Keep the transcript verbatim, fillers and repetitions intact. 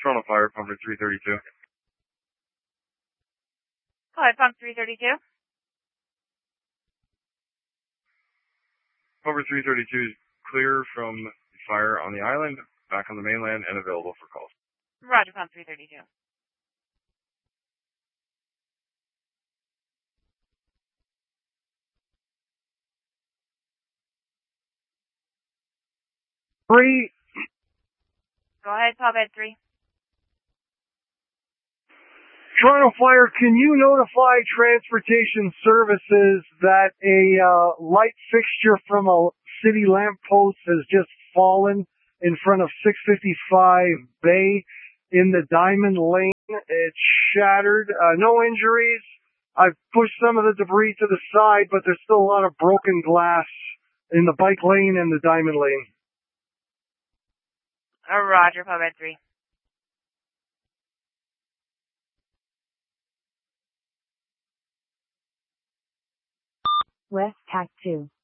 Toronto Fire, Pumper three thirty-two. Go ahead, Pump three thirty-two. Pumper three thirty-two is clear from the fire on the island, back on the mainland, and available for calls. Roger, Pump three thirty-two. Three. Go ahead, Pub Ed three. Toronto Fire, can you notify Transportation Services that a uh, light fixture from a city lamppost has just fallen in front of six fifty-five Bay in the Diamond Lane? It's shattered. Uh, no injuries. I've pushed some of the debris to the side, but there's still a lot of broken glass in the bike lane and the Diamond Lane. Uh, Roger, Pub Ed three. West Tac two.